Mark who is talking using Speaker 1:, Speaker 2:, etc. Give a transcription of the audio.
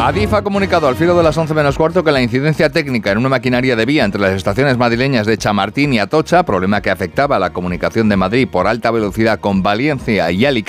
Speaker 1: Adif ha comunicado al filo de las 11 menos cuarto que la incidencia técnica en una maquinaria de vía entre las estaciones madrileñas de Chamartín y Atocha, problema que afectaba a la comunicación de Madrid por alta velocidad con Valencia y Alicante,